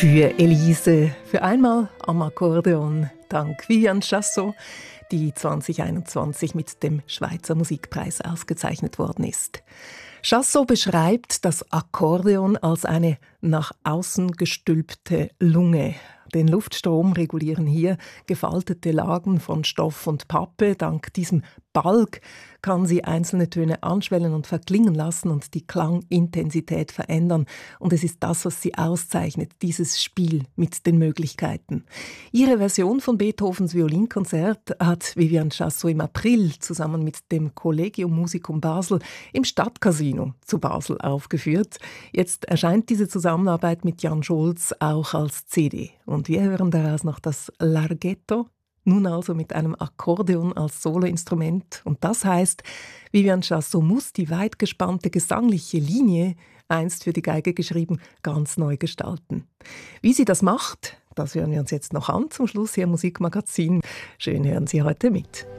Für Elise, für einmal am Akkordeon, dank Viviane Chassot, die 2021 mit dem Schweizer Musikpreis ausgezeichnet worden ist. Chassot beschreibt das Akkordeon als eine nach außen gestülpte Lunge. Den Luftstrom regulieren hier gefaltete Lagen von Stoff und Pappe. Dank diesem Balg kann sie einzelne Töne anschwellen und verklingen lassen und die Klangintensität verändern. Und es ist das, was sie auszeichnet, dieses Spiel mit den Möglichkeiten. Ihre Version von Beethovens Violinkonzert hat Viviane Chassot im April zusammen mit dem Collegium Musicum Basel im Stadtcasino zu Basel aufgeführt. Jetzt erscheint diese Zusammenarbeit mit Jan Scholz auch als CD. Und wir hören daraus noch das Larghetto, nun also mit einem Akkordeon als Soloinstrument. Und das heißt, Viviane Chassot muss die weit gespannte gesangliche Linie, einst für die Geige geschrieben, ganz neu gestalten. Wie sie das macht, das hören wir uns jetzt noch an, zum Schluss hier im Musikmagazin. Schön hören Sie heute mit.